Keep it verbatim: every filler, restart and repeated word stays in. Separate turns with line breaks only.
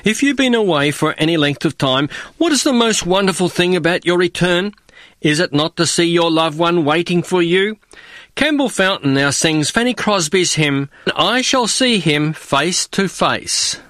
If you've been away for any length of time, what is the most wonderful thing about your return? Is it not to see your loved one waiting for you? Campbell Fountain now sings Fanny Crosby's hymn, I Shall See Him Face to Face.